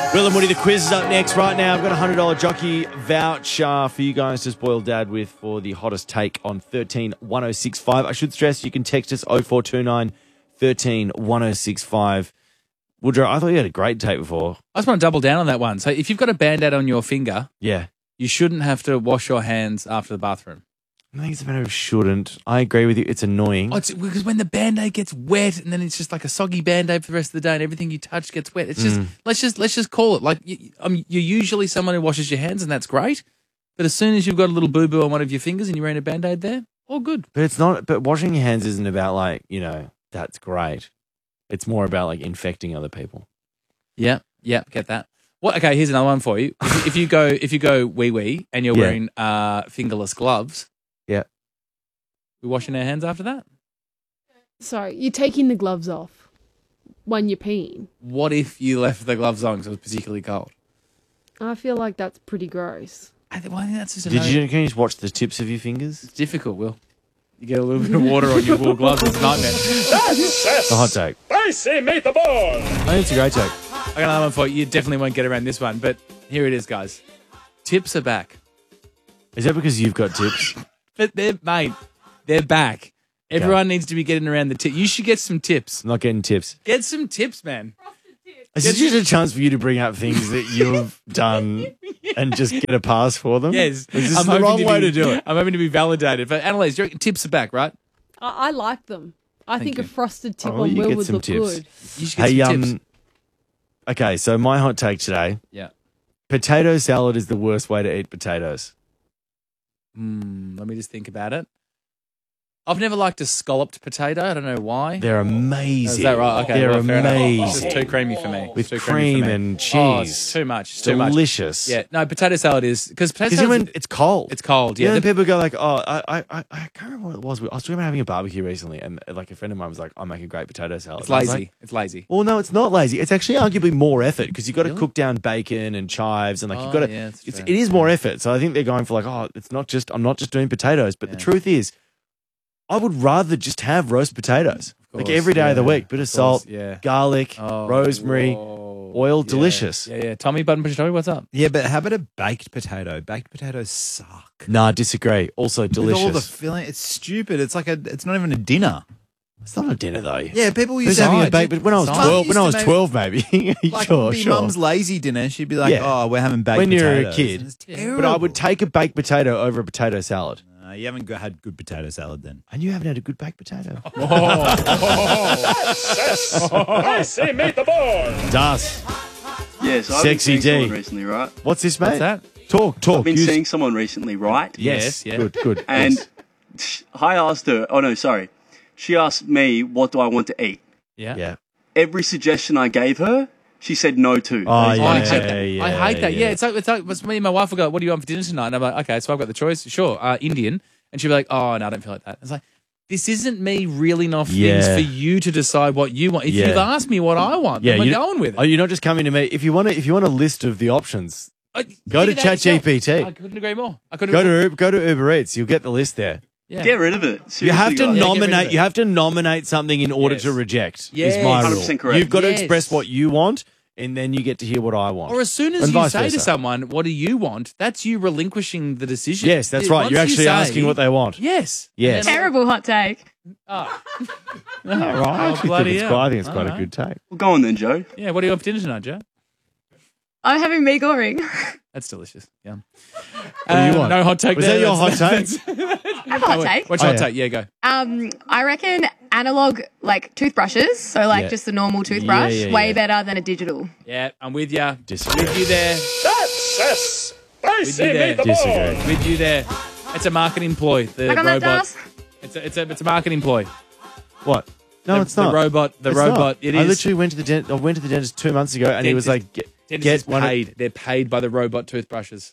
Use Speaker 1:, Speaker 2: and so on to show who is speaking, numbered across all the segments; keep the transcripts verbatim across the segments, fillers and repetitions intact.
Speaker 1: Will and Woody, the quiz is up next. Right now, I've got a one hundred dollars jockey voucher for you guys to spoil dad with for the hottest take on thirteen one oh six five. I should stress you can text us oh four two nine, one three, one oh six five. Woodrow, I thought you had a great take before.
Speaker 2: I just want to double down on that one. So if you've got a Band-Aid on your finger,
Speaker 1: yeah,
Speaker 2: you shouldn't have to wash your hands after the bathroom.
Speaker 1: I think it's a matter of shouldn't. I agree with you. It's annoying.
Speaker 2: Oh, it's, because when the Band-Aid gets wet and then it's just like a soggy Band-Aid for the rest of the day and everything you touch gets wet. It's just,
Speaker 1: Mm.
Speaker 2: let's just let's just call it. Like, you, um, you're usually someone who washes your hands and that's great. But as soon as you've got a little boo-boo on one of your fingers and you're wearing a Band-Aid there, all good.
Speaker 1: But it's not, but washing your hands isn't about like, you know, that's great. It's more about like infecting other people.
Speaker 2: Yeah, yeah, get that. What? Okay, here's another one for you. If, you- if you go, if you go wee wee and you're
Speaker 1: Yeah.
Speaker 2: wearing uh, fingerless gloves,
Speaker 1: Yeah.
Speaker 2: we washing our hands after that.
Speaker 3: Sorry, you're taking the gloves off when you're peeing.
Speaker 2: What if you left the gloves on because it was particularly cold?
Speaker 3: I feel like that's pretty gross.
Speaker 2: I think, well, I think that's just a
Speaker 1: Did
Speaker 2: no-
Speaker 1: you, can you just watch the tips of your fingers?
Speaker 2: It's difficult, Will. You get a little bit of water on your wool gloves. It's a nightmare.
Speaker 1: The hot take.
Speaker 4: Spicy meatball.
Speaker 1: I think it's a great take.
Speaker 2: I got another one for you. You definitely won't get around this one, but here it is, guys. Tips are back.
Speaker 1: Is that because you've got tips?
Speaker 2: But they're, mate, they're back. Everyone needs to be getting around the tip. You should get some tips.
Speaker 1: I'm not getting tips.
Speaker 2: Get some tips, man.
Speaker 1: Is this just a chance for you to bring up things that you've done and just get a pass for them?
Speaker 2: Yes.
Speaker 1: Is this
Speaker 2: I'm
Speaker 1: the
Speaker 2: hoping
Speaker 1: wrong
Speaker 2: to
Speaker 1: way
Speaker 2: be-
Speaker 1: to do it?
Speaker 2: I'm hoping to be validated. But Annalise, you reckon tips are back, right?
Speaker 3: I, I like them. I
Speaker 2: Thank
Speaker 3: think
Speaker 2: you.
Speaker 3: a frosted tip
Speaker 1: Oh,
Speaker 3: on
Speaker 1: you
Speaker 3: Will
Speaker 1: get
Speaker 3: would
Speaker 1: some
Speaker 3: look
Speaker 1: tips.
Speaker 3: good.
Speaker 2: You should get
Speaker 1: Hey,
Speaker 2: some
Speaker 1: um,
Speaker 2: tips.
Speaker 1: okay, so my hot take today,
Speaker 2: Yeah.
Speaker 1: potato salad is the worst way to eat potatoes.
Speaker 2: Hmm, let me just think about it. I've never liked a scalloped potato. I don't know why.
Speaker 1: They're amazing.
Speaker 2: Is that right? Okay,
Speaker 1: They're
Speaker 2: well, fair enough.
Speaker 1: amazing.
Speaker 2: It's just too creamy for me.
Speaker 1: With
Speaker 2: It's too creamy
Speaker 1: cream
Speaker 2: for me.
Speaker 1: and
Speaker 2: Oh, it's
Speaker 1: cheese.
Speaker 2: too much. It's too much.
Speaker 1: Delicious.
Speaker 2: Yeah, no, potato salad is because potato
Speaker 1: Because
Speaker 2: salad
Speaker 1: when it's cold.
Speaker 2: it's cold.
Speaker 1: Yeah,
Speaker 2: Yeah,
Speaker 1: the
Speaker 2: the-
Speaker 1: people go like, oh, I, I, I, I can't remember what it was. I was talking about having a barbecue recently, and like a friend of mine was like, I make a great potato salad.
Speaker 2: it's
Speaker 1: And I was
Speaker 2: lazy.
Speaker 1: like,
Speaker 2: It's lazy.
Speaker 1: well, no, it's not lazy. It's actually arguably more effort because you've got to
Speaker 2: Really?
Speaker 1: cook down bacon and chives and like
Speaker 2: Oh,
Speaker 1: you've got to.
Speaker 2: yeah, that's
Speaker 1: it's,
Speaker 2: fair.
Speaker 1: it is more effort. So I think they're going for like, oh, it's not just I'm not just doing potatoes, but the
Speaker 2: Yeah.
Speaker 1: truth is, I would rather just have roast potatoes
Speaker 2: Of
Speaker 1: like
Speaker 2: course,
Speaker 1: every day of the
Speaker 2: yeah,
Speaker 1: week. Bit of,
Speaker 2: of
Speaker 1: salt,
Speaker 2: course, yeah.
Speaker 1: garlic,
Speaker 2: Oh,
Speaker 1: rosemary,
Speaker 2: whoa.
Speaker 1: oil,
Speaker 2: Yeah,
Speaker 1: delicious.
Speaker 2: Yeah, yeah. Tommy Button Push Tommy, what's up?
Speaker 5: Yeah, but how about a baked potato? Baked potatoes suck.
Speaker 1: Nah, disagree. Also delicious.
Speaker 5: With all the filling, it's stupid. It's like a. It's not even a dinner.
Speaker 1: It's not a dinner though.
Speaker 5: Yeah, people
Speaker 1: Who's
Speaker 5: used to
Speaker 1: having
Speaker 5: oh,
Speaker 1: a bake? But when I was
Speaker 5: Mum
Speaker 1: twelve,
Speaker 5: used
Speaker 1: when I
Speaker 5: to
Speaker 1: was
Speaker 5: make-
Speaker 1: twelve, maybe.
Speaker 5: Like
Speaker 1: sure,
Speaker 5: be
Speaker 1: sure.
Speaker 5: mum's lazy dinner. She'd be like,
Speaker 1: Yeah.
Speaker 5: "Oh, we're having baked
Speaker 1: When you're a
Speaker 5: potatoes."
Speaker 1: kid.
Speaker 5: It's
Speaker 2: Yeah.
Speaker 5: terrible.
Speaker 1: But I would take a baked potato over a potato salad.
Speaker 5: Uh, you haven't got, had good potato salad then.
Speaker 1: And you haven't had a good baked potato.
Speaker 4: Spicy meatball.
Speaker 1: Das.
Speaker 6: Yes, I've
Speaker 1: Sexy
Speaker 6: been seeing someone
Speaker 1: D.
Speaker 6: recently, right?
Speaker 1: What's this, mate?
Speaker 2: What's that?
Speaker 1: Talk, talk.
Speaker 6: I've been
Speaker 1: use-
Speaker 6: seeing someone recently, right?
Speaker 1: Yes,
Speaker 2: Yes, yeah.
Speaker 1: Good, good.
Speaker 6: And
Speaker 1: Yes.
Speaker 6: I asked her, oh no, sorry. She asked me, what do I want to eat?
Speaker 2: Yeah.
Speaker 1: Yeah.
Speaker 6: Every suggestion I gave her, she said no to.
Speaker 1: Oh,
Speaker 2: Oh,
Speaker 1: yeah,
Speaker 2: I hate that.
Speaker 1: yeah,
Speaker 2: I hate that. Yeah,
Speaker 1: yeah.
Speaker 2: it's like it's like it's me and my wife will go, "What do you want for dinner tonight?" And I'm like, "Okay, so I've got the choice. Sure, uh, Indian." And she'll be like, "Oh no, I don't feel like that." It's like this isn't me reeling off
Speaker 1: Yeah.
Speaker 2: things for you to decide what you want. If
Speaker 1: Yeah.
Speaker 2: you've asked me what I want,
Speaker 1: Yeah,
Speaker 2: then we're
Speaker 1: you-
Speaker 2: going with it.
Speaker 1: Oh, you're not just coming to me. If you want to, if you want a list of the options,
Speaker 2: I-
Speaker 1: go to
Speaker 2: figure that yourself.
Speaker 1: ChatGPT.
Speaker 2: I couldn't agree more. I couldn't
Speaker 1: Go
Speaker 2: agree
Speaker 1: to
Speaker 2: more.
Speaker 1: Uber- go to Uber Eats. You'll get the list there.
Speaker 2: Yeah.
Speaker 6: Get rid of it.
Speaker 1: You have
Speaker 6: Seriously,
Speaker 1: to
Speaker 6: guys.
Speaker 2: get rid of
Speaker 1: nominate.
Speaker 2: it.
Speaker 1: You have to nominate something in order
Speaker 2: Yes.
Speaker 1: to reject.
Speaker 2: Yes.
Speaker 1: Is my
Speaker 6: one hundred
Speaker 1: rule.
Speaker 6: percent correct.
Speaker 1: You've got to
Speaker 2: Yes.
Speaker 1: express what you want, and then you get to hear what I want.
Speaker 2: Or as soon as
Speaker 1: And
Speaker 2: you
Speaker 1: vice
Speaker 2: say to
Speaker 1: versa.
Speaker 2: someone, "What do you want?" That's you relinquishing the decision.
Speaker 1: Yes, that's
Speaker 2: Yeah,
Speaker 1: right.
Speaker 2: once
Speaker 1: You're
Speaker 2: you
Speaker 1: actually
Speaker 2: say-
Speaker 1: asking what they want.
Speaker 2: Yes.
Speaker 1: Yes.
Speaker 2: And then-
Speaker 7: Terrible hot take.
Speaker 2: Oh.
Speaker 1: Yeah, right. I
Speaker 2: Oh,
Speaker 1: actually think
Speaker 2: bloody
Speaker 1: it's
Speaker 2: hell.
Speaker 1: quite, I think it's
Speaker 2: All
Speaker 1: quite a
Speaker 2: right.
Speaker 1: good take.
Speaker 6: Well, go on then, Joe.
Speaker 2: Yeah. What do you want for dinner tonight, Joe?
Speaker 7: I'm having mee goreng.
Speaker 2: That's delicious. Yeah.
Speaker 1: What do you want?
Speaker 2: No hot take.
Speaker 1: Was
Speaker 2: there.
Speaker 1: that your hot
Speaker 2: That's-
Speaker 1: take?
Speaker 7: I have a hot take.
Speaker 2: What's
Speaker 1: Oh,
Speaker 2: your
Speaker 1: yeah.
Speaker 2: hot take? Yeah, go.
Speaker 7: Um, I reckon analog like toothbrushes, so like
Speaker 1: Yeah.
Speaker 7: just the normal toothbrush,
Speaker 1: Yeah, yeah,
Speaker 7: way
Speaker 1: yeah.
Speaker 7: better than a digital.
Speaker 2: Yeah, I'm with you.
Speaker 1: Disagree.
Speaker 2: With you there.
Speaker 4: That's a spicy
Speaker 2: With you there.
Speaker 4: meatball.
Speaker 1: Disagree.
Speaker 2: With you there. It's a marketing ploy. The
Speaker 7: Like on that,
Speaker 2: robot.
Speaker 7: Das?
Speaker 2: It's a, it's a it's a marketing ploy.
Speaker 1: What? No,
Speaker 2: the,
Speaker 1: it's not.
Speaker 2: The robot. The
Speaker 1: It's
Speaker 2: robot.
Speaker 1: not.
Speaker 2: It
Speaker 1: I
Speaker 2: is.
Speaker 1: literally went to the dent- I went to the dentist two months ago, and he was
Speaker 2: Dentist-
Speaker 1: like, "Get,
Speaker 2: Dentists
Speaker 1: get
Speaker 2: is
Speaker 1: one." of-
Speaker 2: paid. They're paid by the robot toothbrushes.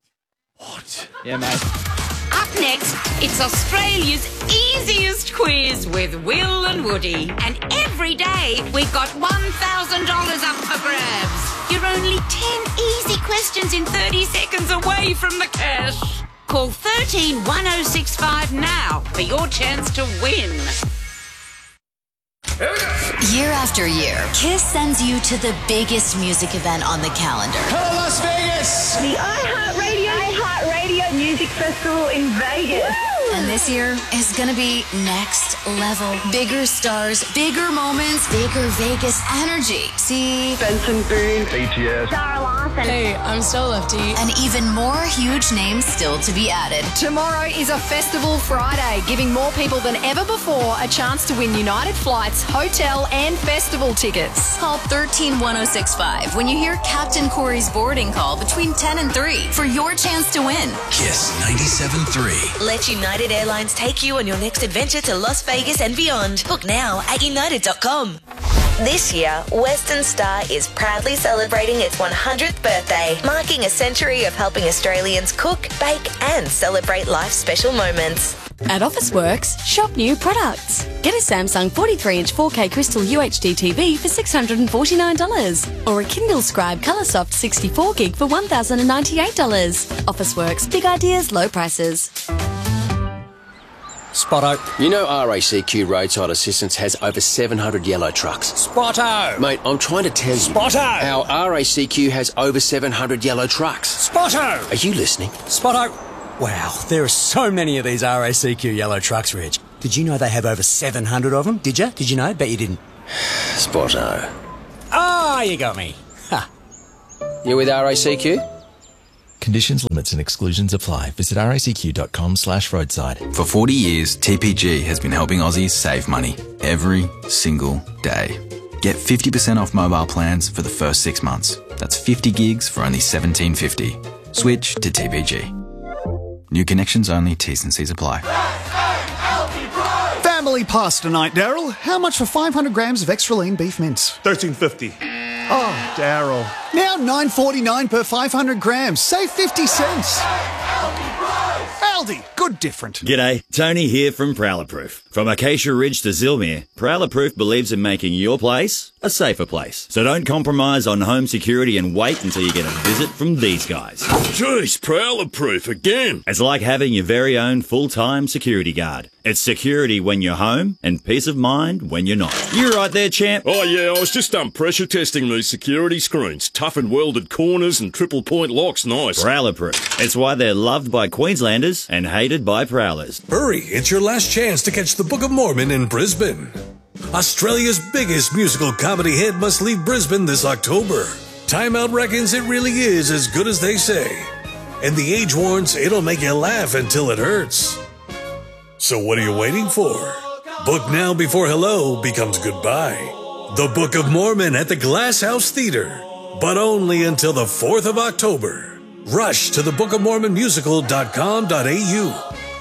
Speaker 1: What?
Speaker 2: Yeah, mate.
Speaker 8: Up next, it's Australia's easiest quiz with Will and Woody. And every day, we've got one thousand dollars up for grabs. You're only ten easy questions in thirty seconds away from the cash. Call thirteen one oh six five now for your chance to win.
Speaker 9: Year after year, Kiss sends you to the biggest music event on the calendar.
Speaker 10: Hello, Las Vegas!
Speaker 11: The iHeartRadio iHeartRadio Music Festival in Vegas. Woo!
Speaker 9: And this year is going to be next level. Bigger stars, bigger moments, bigger Vegas energy. See?
Speaker 11: Benson Boone.
Speaker 12: B T S.
Speaker 11: Sarah Larson.
Speaker 13: Hey, I'm Stella Lefty.
Speaker 9: And even more huge names still to be added.
Speaker 14: Tomorrow is a Festival Friday, giving more people than ever before a chance to win United Flights, hotel and festival tickets.
Speaker 9: Call one three one oh six five when you hear Captain Corey's boarding call between ten and three for your chance to win.
Speaker 10: Kiss ninety-seven point three.
Speaker 15: Let United Airlines take you on your next adventure to Las Vegas and beyond. Book now at united dot com. This year, Western Star is proudly celebrating its one hundredth birthday, marking a century of helping Australians cook, bake and celebrate life's special moments.
Speaker 16: At Officeworks, shop new products. Get a Samsung forty-three inch four K Crystal U H D T V for six hundred forty-nine dollars or a Kindle Scribe Coloursoft sixty-four gig for one thousand ninety-eight dollars. Officeworks, big ideas, low prices.
Speaker 17: Spotto. You know R A C Q Roadside Assistance has over seven hundred yellow trucks.
Speaker 10: Spotto.
Speaker 17: Mate, I'm trying to tell you.
Speaker 10: Spotto.
Speaker 17: How R A C Q has over seven hundred yellow trucks.
Speaker 10: Spotto.
Speaker 17: Are you listening?
Speaker 10: Spotto. Wow, there are so many of these R A C Q yellow trucks, Reg. Did you know they have over seven hundred of them? Did you? Did you know? Bet you didn't.
Speaker 17: Spotto.
Speaker 10: Ah, you got me. Ha.
Speaker 17: You with R A C Q?
Speaker 18: Conditions, limits and exclusions apply. Visit racq.com slash roadside.
Speaker 19: For forty years, T P G has been helping Aussies save money every single day. Get fifty percent off mobile plans for the first six months. That's fifty gigs for only seventeen fifty. Switch to T P G. New connections only, T's and C's apply.
Speaker 20: Family pasta night, Daryl. How much for five hundred grams of extra lean beef mince?
Speaker 21: thirteen fifty.
Speaker 20: Oh, Daryl. Now nine forty-nine per five hundred grams. Save fifty cents. Aldi, good different.
Speaker 22: G'day, Tony here from Prowler Proof. From Acacia Ridge to Zilmere, Prowler Proof believes in making your place a safer place. So don't compromise on home security and wait until you get a visit from these guys.
Speaker 23: Jeez, Prowler Proof again.
Speaker 22: It's like having your very own full-time security guard. It's security when you're home and peace of mind when you're not. You're right there, champ.
Speaker 23: Oh yeah, I was just um pressure testing these security screens. Tough and welded corners and triple point locks, nice.
Speaker 22: Prowler Proof. It's why they're loved by Queenslanders and hated by Prowlers.
Speaker 24: Hurry, it's your last chance to catch the Book of Mormon in Brisbane. Australia's biggest musical comedy hit must leave Brisbane this October. Time Out reckons it really is as good as they say. And The Age warns it'll make you laugh until it hurts. So what are you waiting for? Book now before hello becomes goodbye. The Book of Mormon at the Glass House Theatre, but only until the fourth of October. Rush to the book of mormon musical dot com dot a u.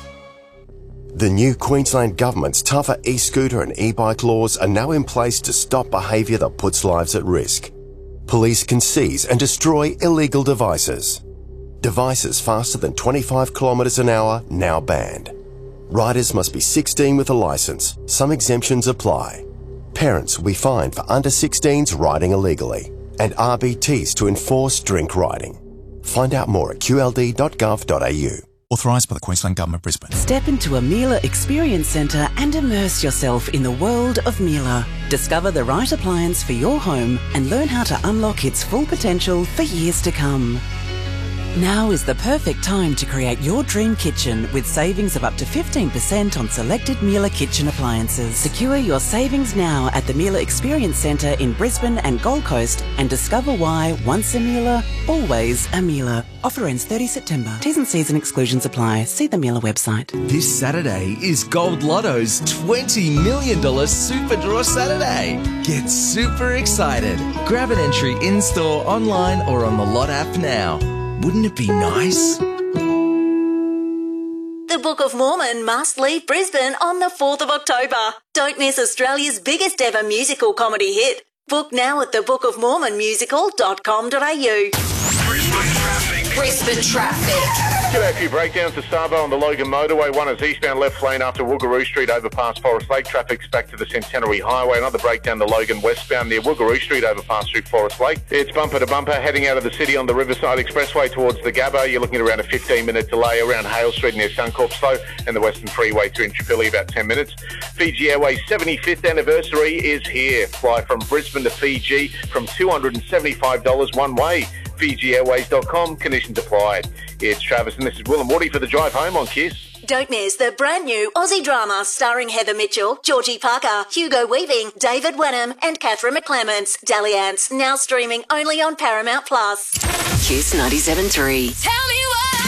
Speaker 25: The new Queensland Government's tougher e-scooter and e-bike laws are now in place to stop behaviour that puts lives at risk. Police can seize and destroy illegal devices. Devices faster than twenty-five kilometres an hour now banned. Riders must be sixteen with a licence. Some exemptions apply. Parents will be fined for under sixteens riding illegally, and R B Ts to enforce drink riding. Find out more at q l d dot gov dot a u.
Speaker 26: Authorised by the Queensland Government, Brisbane.
Speaker 27: Step into a Miele Experience Centre and immerse yourself in the world of Miele. Discover the right appliance for your home and learn how to unlock its full potential for years to come. Now is the perfect time to create your dream kitchen with savings of up to fifteen percent on selected Miele kitchen appliances. Secure your savings now at the Miele Experience Centre in Brisbane and Gold Coast and discover why once a Miele, always a Miele. Offer ends thirtieth September. T's and C's and exclusions apply. See the Miele website.
Speaker 18: This Saturday is Gold Lotto's twenty million dollars Super Draw Saturday. Get super excited. Grab an entry in-store, online or on the Lot app now. Wouldn't it be nice?
Speaker 15: The Book of Mormon must leave Brisbane on the fourth of October. Don't miss Australia's biggest ever musical comedy hit. Book now at the book of mormon musical dot com dot a u.
Speaker 8: Brisbane traffic. Brisbane traffic.
Speaker 3: G'day, a few breakdowns to Savo on the Logan Motorway. One is eastbound left lane after Woogaroo Street over past Forest Lake. Traffic's back to the Centenary Highway. Another breakdown to Logan westbound near Woogaroo Street over past through Forest Lake. It's bumper to bumper heading out of the city on the Riverside Expressway towards the Gabba. You're looking at around a fifteen minute delay around Hale Street near Suncorp Slow and the Western Freeway through Intrapilli about ten minutes. Fiji Airways seventy-fifth anniversary is here. Fly from Brisbane to Fiji from two hundred seventy-five dollars one way. Fiji Airways dot com, conditions applied. It's Travis and this is Will and Woody for the drive home on Kiss.
Speaker 15: Don't miss the brand new Aussie drama starring Heather Mitchell, Georgie Parker, Hugo Weaving, David Wenham and Catherine McClements. Dalliance, now streaming only on Paramount Plus.
Speaker 27: Kiss ninety-seven point three.
Speaker 15: Tell me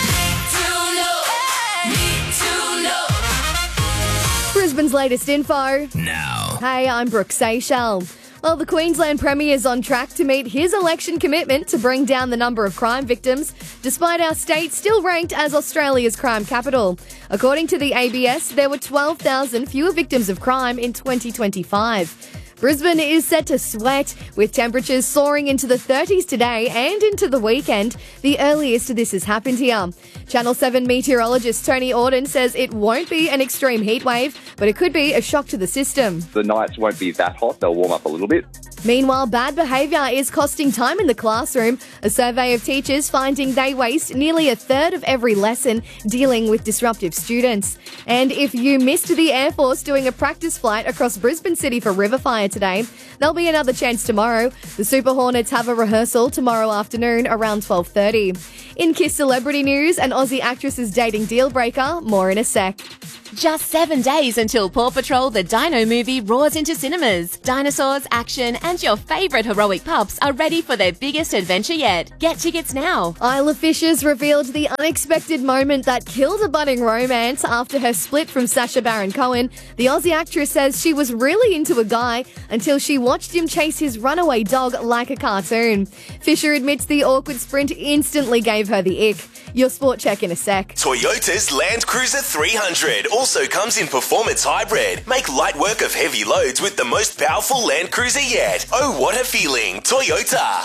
Speaker 4: Brisbane's latest info.
Speaker 27: Now.
Speaker 4: Hey, I'm Brooke Seychelles. Well, the Queensland Premier is on track to meet his election commitment to bring down the number of crime victims, despite our state still ranked as Australia's crime capital. According to the A B S, there were twelve thousand fewer victims of crime in twenty twenty-five. Brisbane is set to sweat, with temperatures soaring into the thirties today and into the weekend, the earliest this has happened here. Channel seven meteorologist Tony Auden says it won't be an extreme heat wave, but it could be a shock to the system.
Speaker 5: The nights won't be that hot, they'll warm up a little bit.
Speaker 4: Meanwhile, bad behaviour is costing time in the classroom. A survey of teachers finding they waste nearly a third of every lesson dealing with disruptive students. And if you missed the Air Force doing a practice flight across Brisbane City for Riverfire today, there'll be another chance tomorrow. The Super Hornets have a rehearsal tomorrow afternoon around twelve thirty. In Kiss Celebrity News, an Aussie actress is dating deal breaker. More in a sec.
Speaker 6: Just seven days until Paw Patrol the Dino movie roars into cinemas. Dinosaurs, action, and your favourite heroic pups are ready for their biggest adventure yet. Get tickets now.
Speaker 4: Isla Fisher's revealed the unexpected moment that killed a budding romance after her split from Sacha Baron Cohen. The Aussie actress says she was really into a guy until she watched him chase his runaway dog like a cartoon. Fisher admits the awkward sprint instantly gave her the ick. Your sport check in a sec.
Speaker 12: Toyota's Land Cruiser three hundred also comes in performance hybrid. Make light work of heavy loads with the most powerful Land Cruiser yet. Oh, what a feeling. Toyota.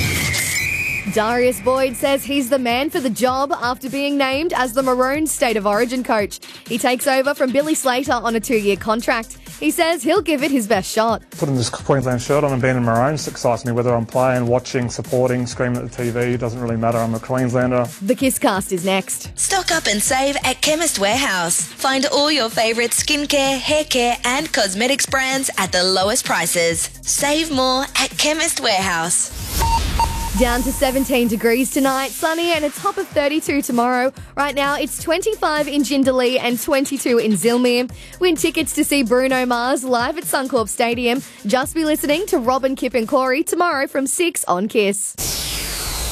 Speaker 4: Darius Boyd says he's the man for the job after being named as the Maroons State of Origin coach. He takes over from Billy Slater on a two-year contract. He says he'll give it his best shot.
Speaker 13: Putting this Queensland shirt on and being in Maroons excites me. Whether I'm playing, watching, supporting, screaming at the T V, doesn't really matter. I'm a Queenslander.
Speaker 4: The Kisscast is next.
Speaker 15: Stock up and save at Chemist Warehouse. Find all your favourite skincare, hair care and cosmetics brands at the lowest prices. Save more at Chemist Warehouse. Down to seventeen degrees tonight, sunny and a top of thirty-two tomorrow. Right now, it's twenty-five in Jindalee and twenty-two in Zilmere. Win tickets to see Bruno Mars live at Suncorp Stadium. Just be listening to Robin, Kip and Corey tomorrow from six on Kiss.